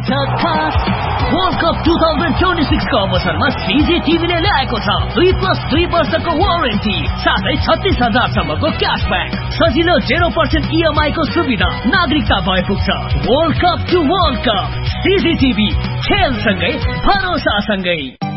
छ खास world cup 2026 को अवसरमा CCTV ले ल्याएको छ 2+2 वर्षको वारेन्टी साथै 36,000 सम्मको क्याशब्याक सजिलो 0% EMI को सुविधा नागरिकता भए पुग्छ world cup to world cup CCTV खेल सँगै भरोसा सँगै